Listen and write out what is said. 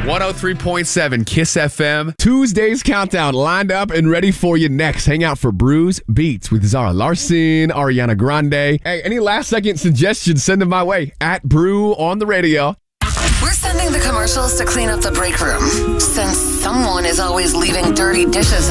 103.7 Kiss FM. Tuesday's countdown lined up and ready for you next. Hang out for Brews Beats with Zara Larson, Ariana Grande. Hey, any last second suggestions, send them my way at Brew on the radio. We're sending the commercials to clean up the break room since someone is always leaving dirty dishes